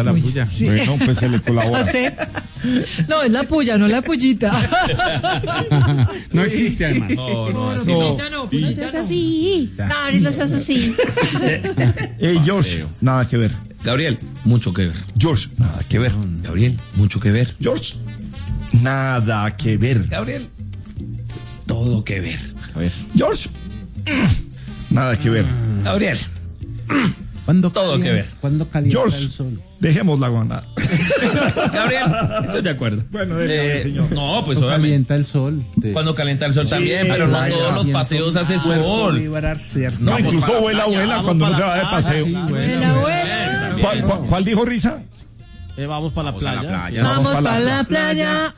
puya, la puya. Sí. Bueno, pues se le colabora. ¿Usted? No, es la puya, no la pullita. No existe, además. No seas así. Gabriel, no seas así. George, nada que ver. Gabriel, mucho que ver. George, nada que ver. Gabriel, mucho que ver. George, nada que ver. Gabriel, todo que ver. A ver. George, nada que ver. Gabriel, Todo que ver. ¿Cuándo calienta George, el sol? dejemos la guana. Gabriel, estoy de acuerdo. Bueno, señor. No, pues Cuando obviamente. calienta el sol. Cuando calienta el sol también, pero no todos los paseos hace sol. No, incluso abuela, cuando no se va de paseo. La abuela. ¿Cuál dijo Risa? Vamos para la playa. Vamos para la playa.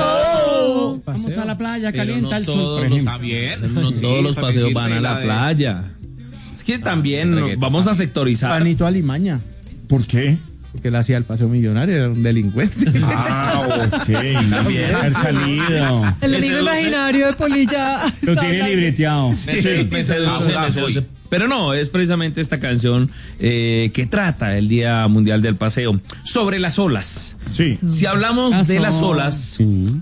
Vamos a la playa, Pero calienta no el sol, todos por los- ejemplo. No todos los paseos van a la playa. Es que también vamos a sectorizar. Panito Alimaña, ¿Por qué? porque él hacía el paseo millonario, era un delincuente. Ok. También. Haber salido. El amigo imaginario de Polilla. Lo tiene libreteado. Me seduce. Pero no, es precisamente esta canción que trata el Día Mundial del Paseo sobre las olas. Sí. Si hablamos de las olas,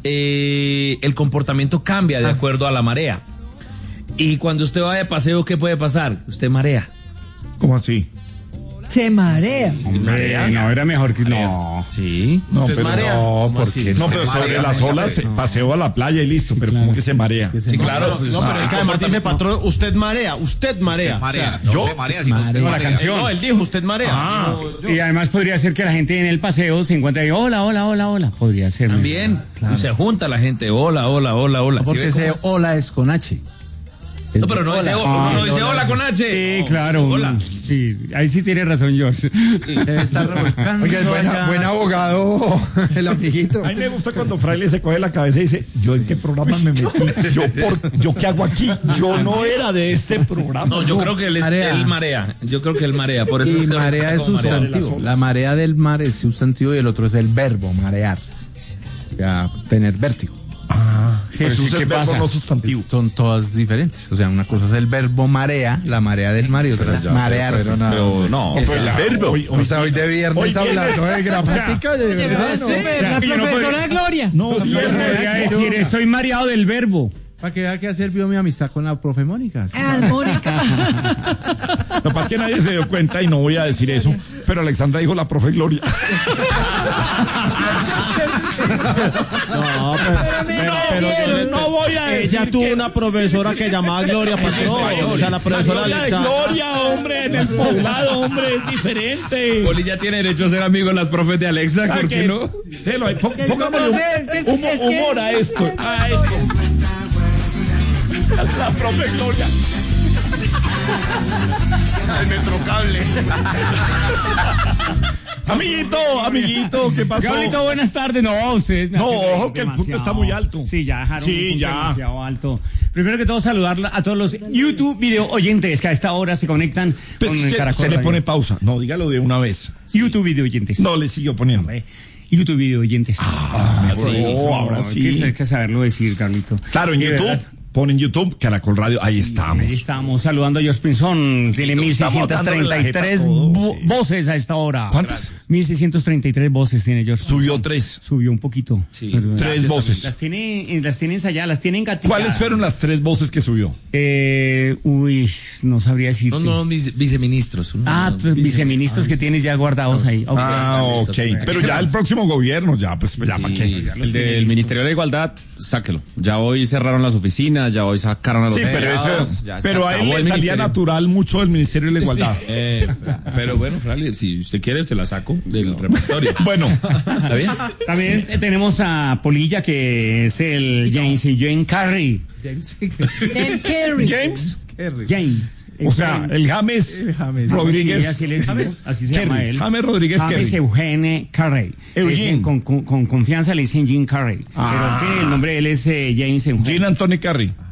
el comportamiento cambia de acuerdo a la marea. Y cuando usted va de paseo, ¿qué puede pasar? Usted marea. ¿Cómo así? Se marea. Hombre, no, era mejor que... No. Sí. No, pero marea? no, ¿por así? qué? No, pero Se sobre marea, las olas, paseo a la playa y listo, pero ¿cómo que se marea? Sí, claro. No, pero es que además dice patrón, usted marea. O sea, Yo, No, la canción. no, él dijo, usted marea. Y además podría ser que la gente en el paseo se encuentre y hola. Podría ser. También. Claro. Se junta la gente. Hola. ¿Sí Porque ve ese cómo? hola es con H. No, pero no dice hola. No dice hola con H. Sí, No, claro. Hola. Sí, ahí sí tiene razón, George. Debe estar revolcando. Oiga, allá. buen abogado, el amiguito. a mí me gusta cuando Fraile se coge la cabeza y dice, ¿yo en qué programa me metí? ¿Yo qué hago aquí? Yo no era de este programa. No, yo creo que él marea. Yo creo que él marea. Por eso Y marea es sustantivo. La marea del mar es sustantivo y el otro es el verbo, marear. O sea, tener vértigo. Jesús ¿qué es verbo, pasa? no sustantivo. Son todas diferentes. O sea, una cosa es el verbo marea, la marea del mar, y otra es marearse. Pero nada. Pero no. Pero el verbo. O sea, hoy de viernes Hoy hablando de gramática, de verdad, ¿no? La yo no profesora de Gloria. No, Yo podría decir, estoy mareado del verbo. Para que vea que ha servido mi amistad con la profe Mónica. Mónica. Lo que pasa es que nadie se dio cuenta y no voy a decir eso, pero Alexandra dijo la profe Gloria. No, pero no voy a decir ella tuvo una profesora que llamaba Gloria Patrón. O sea, la profesora Gloria de Alexandra. Gloria, hombre, en el poblado, hombre, es diferente. Poli ya tiene derecho a ser amigo de las profes de Alexa, ¿por qué no? Póngame humor a esto, La profe Gloria. El Metrocable. Amiguito, ¿qué pasó? Gablito, buenas tardes. No, ustedes me No, hacen reír ojo, que el punto demasiado. está muy alto. Sí, ya dejaron Sí, un punto ya. demasiado alto. Primero que todo, saludar a todos los YouTube video oyentes que a esta hora se conectan Pues con usted Caracol le Radio. pone pausa. No, dígalo de una vez. YouTube video oyentes. No, le siguió poniendo. YouTube video oyentes. ahora sí. Hay que saberlo decir, Carlito. Claro, en De YouTube. verdad. Ponen YouTube, Caracol Radio, ahí estamos. Ahí estamos saludando a George Pinzón. Tiene Estamos dándole la jeta a 1633 todos, sí. voces a esta hora. ¿Cuántas? 1633 voces tiene George. Subió 3. Subió un poquito. Sí. Pero, 3 voces. Las tiene ensayadas, las tiene engatilladas. ¿Cuáles fueron las 3 voces que subió? No sabría decirte. No, viceministros. Viceministros que tienes ya guardados ahí. Okay. Ok. Pero ya el próximo gobierno, ya, pues, ya, ¿para qué? El del Ministerio de la Igualdad, sáquelo. Ya hoy cerraron las oficinas, ya hoy sacaron a los Sí, pero empleados, eso, ya se pero a él acabó le el salía ministerio. natural mucho del Ministerio de la Igualdad. Pero bueno, Frali, si usted quiere, se la saco del repertorio. Bueno, ¿Está bien? También tenemos a Polilla, que es el Jane Carrey. Dan Carey. James. O sea, el James Rodríguez. Sí, así le decimos, así se Kerry. llama él. James Rodríguez James Kerry. Eugene Carrey. Eugene. Dicen con confianza le dicen Jim Carrey. Pero es que el nombre de él es James Eugene. Jean Anthony Carrey.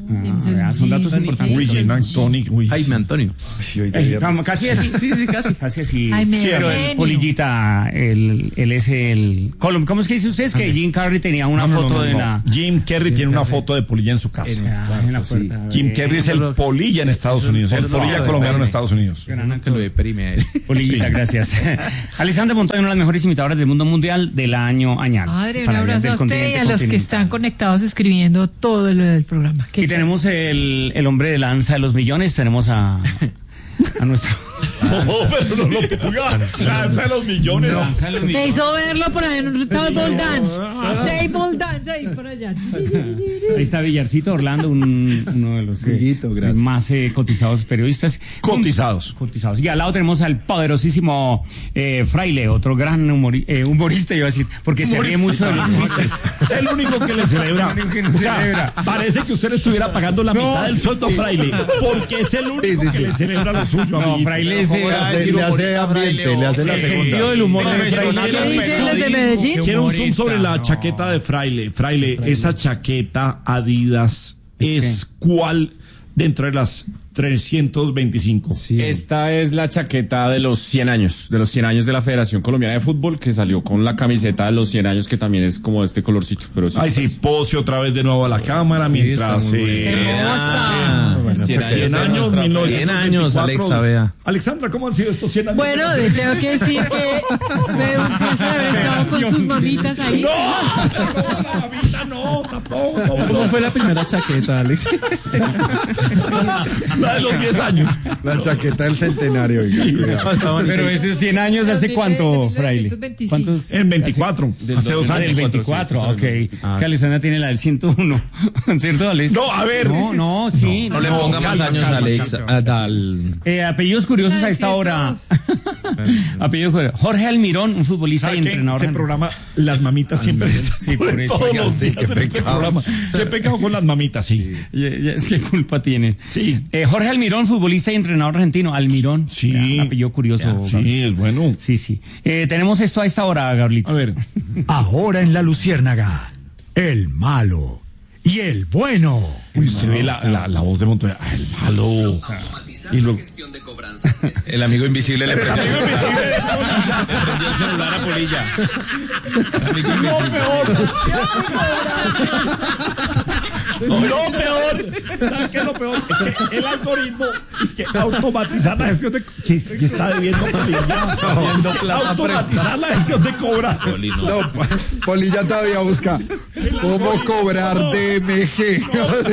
Son datos importantes. Uy, Jim Anthony. Uy. Jaime Antonio. Casi así. Sí, casi así. Jaime Pero Eugenio. Polillita, él es el... ¿Cómo es que dice ustedes que Jim Carrey tenía una foto de la... Jim Carrey tiene una foto de Polilla en su casa. en la puerta? Jim Carrey es el Polilla en Estados Unidos, el Polilla colombiano en Estados Unidos. Que lo deprime a él. Polillita, gracias. Alexandra Montoya, una de las mejores imitadoras del mundo mundial del año añal. Madre, un Para abrazo del a usted y continente a los que continental. están conectados escribiendo todo lo del programa. Qué Y chévere. tenemos el hombre de lanza de los millones, tenemos a nuestro... No, pero no lo ponga. Lanza de los millones. Lanza de los Me millones. hizo verlo por ahí en un table dance. Table dance ahí por allá. Ahí está Villarcito Orlando, uno de los Miguito, gracias. más cotizados periodistas. Cotizados. Y al lado tenemos al poderosísimo Fraile, otro gran humorista, iba a decir, porque se ríe mucho de los chistes. Es el único que le celebra. El único que le O sea, celebra. parece que usted le estuviera pagando la mitad del sueldo a Fraile, porque es el único que le celebra lo suyo. No, amiguito. Fraile es Le hace ambiente, le hace la el segunda. sentido del humor de Fraile. ¿Qué dicen los de Medellín? Quiero un zoom sobre la chaqueta de Fraile. Fraile, esa chaqueta Adidas es cuál dentro de las 325. Esta es la chaqueta de los 100 años, de la Federación Colombiana de Fútbol, que salió con la camiseta de los 100 años, que también es como de este colorcito. Pero sí. Ay, sí, pose otra vez de nuevo a la cámara mientras... Hermosa. 100 años, 1924. 100 años, Alexa, vea. Alexandra, ¿cómo han sido estos 100 años? Bueno, tengo que decir que me empieza a haber estado con sus mamitas ahí. ¡No! La mamita no, tampoco. ¿Cómo fue la primera chaqueta, Alex? La de los 10 años. La chaqueta del centenario. oiga. Pero ese 100 años, ¿hace cuánto, Fraile? 1925. ¿Cuántos? En 24, hace 2 Ah, del años. 24, ok. Que Alexandra tiene la del 101. ¿Cierto, Alex? No, a ver. No, sí. No le ponga más calma, años calma, a Alexa. Tal. Apellidos curiosos a esta hora. Apellidos curiosos. Jorge Almirón, un futbolista y ¿Sabe qué? entrenador. Ese programa, las mamitas siempre están Sí, por eso. todos los Sí, días qué en este pecado. programa. Qué pecado con las mamitas, sí. Es que culpa tiene. Sí. Jorge Almirón, futbolista y entrenador argentino. Almirón. Sí. Apellido curioso. Sí, es bueno. Sí. Tenemos esto a esta hora, Gabrielito. A ver. Ahora en La Luciérnaga, el malo y el bueno. Uy, se ve la voz de Montoya. Ah, el malo. Y luego... El amigo invisible le prendió. amigo invisible de Le prendió el celular a Polilla. El amigo invisible. Lo peor, ¿sabes qué es lo peor? Es que el algoritmo es que automatizar la gestión de... ¿Qué está debiendo Polilla? Automatizar la gestión de cobrar. No, Polilla todavía busca cómo cobrar DMG.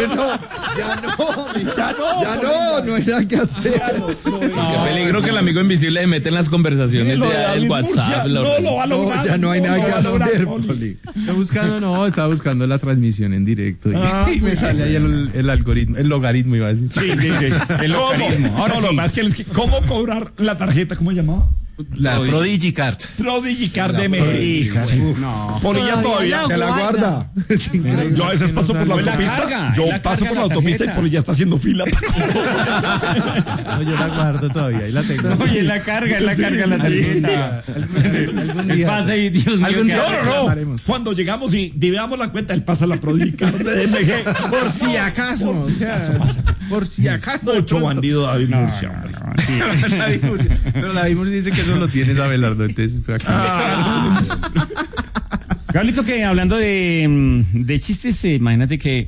No hay nada que hacer. Qué peligro que el amigo invisible se mete en las conversaciones Lo de de David WhatsApp. Murcia no lo va a lograr. No, ya no hay nada que lo va a lograr, hacer, Poli. Poli. Estaba buscando la transmisión en directo y me sale ahí el algoritmo, el logaritmo iba a decir. Sí. El logaritmo. Ahora sí. lo más que ¿cómo cobrar la tarjeta? ¿Cómo se llamaba? La Prodigy Card. Prodigy Card de México. No. Polilla todavía. Te la guarda. Es increíble. Yo a veces paso por la No, la autopista. carga, Yo la paso carga por la la autopista y tarjeta. Polilla está haciendo fila. No, yo la guardo todavía, ahí la tengo. Oye, la carga la tarjeta. Algún día. Pasa y Dios mío. Algún ¿qué día hace? No. reclamaremos. Cuando llegamos y dividamos la cuenta, él pasa la Prodigy Card de DMG. Por si acaso. Por si acaso pasa. Por si acaso. Mucho bandido David Murcia, hombre. David Murcia. Pero David Murcia dice que eso lo tienes a Abelardo, entonces estoy aquí. Gablito, que hablando de chistes, imagínate que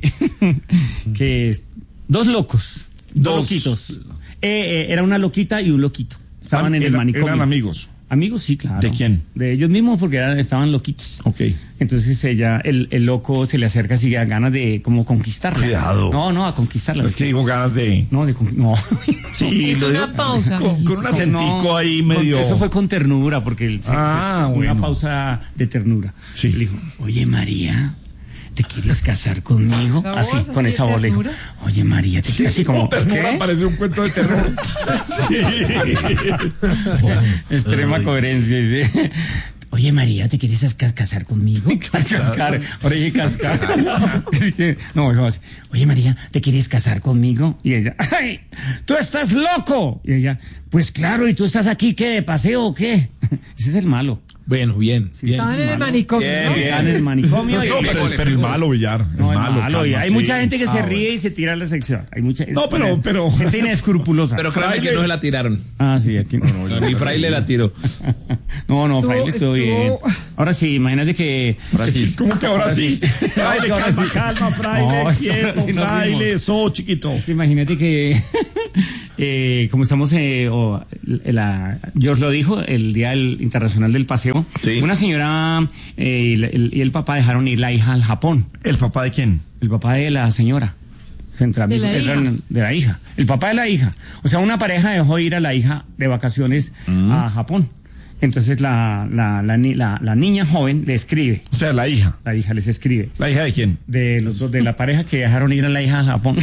dos locos, dos loquitos. Era una loquita y un loquito. Estaban en el manicomio. Eran amigos. Amigos, sí, claro. ¿De quién? De ellos mismos, porque estaban loquitos. Ok. Entonces el loco se le acerca así a ganas de como conquistarla. Cuidado. No, a conquistarla. Es que digo ganas de... No, no. Sí, Es lo una digo pausa, con un acentico No, ahí medio... Eso fue con ternura, porque Ah, una bueno. pausa de ternura. Sí. Le dijo, oye María, ¿te quieres casar conmigo? ¿Esa Así, voz, con así esa de voz le dijo, ternura? oye María, te quieres así como... Ternura ¿qué? parece un cuento de terror. Sí. Extrema coherencia, dice. Oye María, ¿te quieres casar conmigo? Cascar, ahora dije cascar. No, dijo así, oye María, ¿te quieres casar conmigo? Y ella, ¡ay! ¡Tú estás loco! Y ella, pues claro, ¿y tú estás aquí qué, de paseo o qué? Ese es el malo. Bueno, bien. Estaban en el manicomio, ¿no? Están en el manicomio. No, pero el malo, Villar. No, es malo. calma, Hay sí. mucha gente que se ríe y se tira la sección. Hay mucha No, pero- gente inescrupulosa. Pero créanme que no se la tiraron. Ah, sí, aquí no. Ni Fraile la tiró. No, Fraile estuvo bien. estuvo- Ahora sí, imagínate que... Ahora sí. ¿Cómo que ahora sí? Fraile, Ahora calma, sí. calma, Fraile, No, es que quieto, ahora sí nos Fraile, rimos. eso, chiquito. Es que imagínate que, como estamos, George lo dijo, el Día Internacional del Paseo, Sí. una señora y el papá dejaron ir la hija al Japón. ¿El papá de quién? El papá de la señora. Entre amigos, ¿De la hija? de la hija. El papá de la hija. O sea, una pareja dejó ir a la hija de vacaciones a Japón. Entonces la niña joven le escribe. O sea, la hija. La hija les escribe. ¿La hija de quién? De los dos, de la pareja que dejaron ir a la hija al Japón.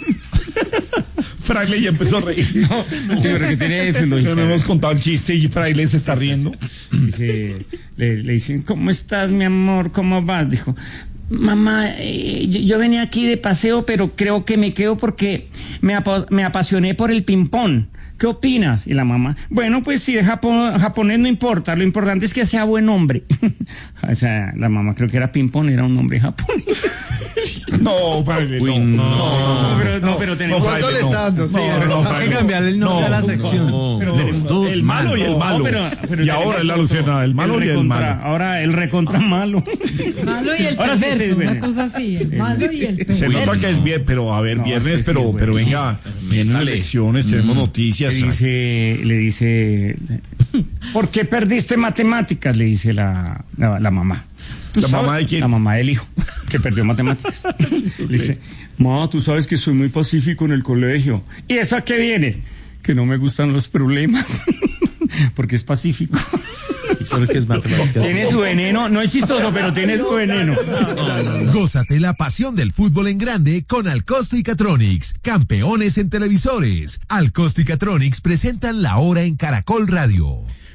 Fraile ya empezó a reír. Sí, pero que tiene su Se lógica. me hemos contado el chiste y Fraile se está riendo. Dice, le dicen, ¿cómo estás, mi amor? ¿Cómo vas? Dijo, mamá, yo venía aquí de paseo, pero creo que me quedo porque me apasioné por el ping-pong. ¿Qué opinas? Y la mamá, bueno, pues si es japonés no importa, lo importante es que sea buen hombre. O sea, la mamá creo que era ping-pong, era un hombre japonés. No, Fraile, Uy, no. Pero tenemos... Fraile, ¿Cuánto le está dando? Sí, de verdad. Fraile, Hay que cambiarle el nombre a la sección. Los dos el malo y el malo. pero y ahora es la Luciana, el malo y el malo. Ahora el recontra malo. Malo y el Ahora sí, perverso, sí, una ven. cosa así, el malo y el Se nota perverso. que es bien, pero a ver, No, viernes, sí, pero bueno. venga, vienen elecciones, tenemos noticias. Le dice, ¿por qué perdiste matemáticas? Le dice la mamá. ¿Tú ¿La sabes? mamá de quién? La mamá del hijo, que perdió matemáticas. Le dice, mamá, tú sabes que soy muy pacífico en el colegio. ¿Y eso a qué viene? Que no me gustan los problemas. Porque es pacífico. Solo es que es matemáticas. Tiene su veneno, no es chistoso, pero tiene su veneno. Gózate la pasión del fútbol en grande con Alcosto y Catronics, campeones en televisores. Alcosto y Catronics presentan La Hora en Caracol Radio.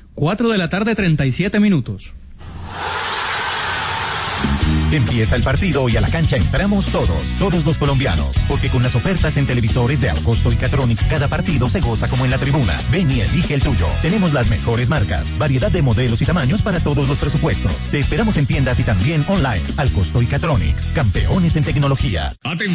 4:37 Empieza el partido y a la cancha entramos todos los colombianos, porque con las ofertas en televisores de Alcosto y Catronics cada partido se goza como en la tribuna. Ven y elige el tuyo. Tenemos las mejores marcas, variedad de modelos y tamaños para todos los presupuestos. Te esperamos en tiendas y también online. Alcosto y Catronics, campeones en tecnología.